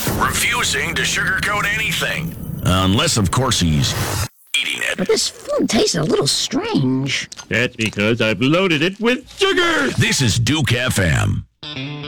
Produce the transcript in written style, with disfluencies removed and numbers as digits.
refusing to sugarcoat anything. Unless, of course, he's eating it. But this food tastes a little strange. That's because I've loaded it with sugar. This is Duke FM.